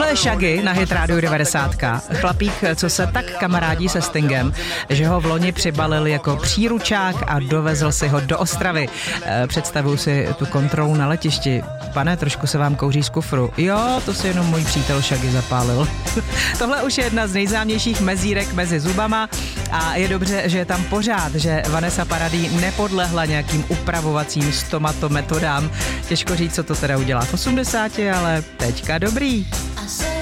Tohle je Shaggy na Hit Radio 90. Chlapík, co se tak kamarádí se Stingem, že ho v loni přibalil jako příručák a dovezl si ho do Ostravy. Představuju si tu kontrolu na letišti. Pane, trošku se vám kouří z kufru. Jo, to si jenom můj přítel Shaggy zapálil. Tohle už je jedna z nejznámějších mezírek mezi zubama a je dobře, že je tam pořád, že Vanessa Paradis nepodlehla nějakým upravovacím stomatometodám. Těžko říct, co to teda udělá v 80, ale teďka dobrý.